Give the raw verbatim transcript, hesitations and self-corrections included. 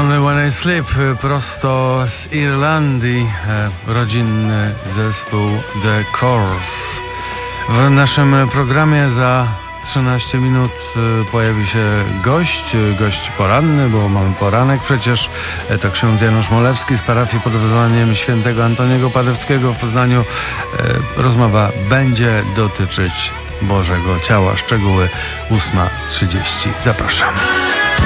Only When I Sleep, prosto z Irlandii, rodzinny zespół The Corrs. W naszym programie za trzynaście minut pojawi się gość, gość poranny, bo mamy poranek przecież. To ksiądz Janusz Molewski z parafii pod wezwaniem świętego Antoniego Padewskiego w Poznaniu. Rozmowa będzie dotyczyć Bożego Ciała. Szczegóły ósma trzydzieści. Zapraszam.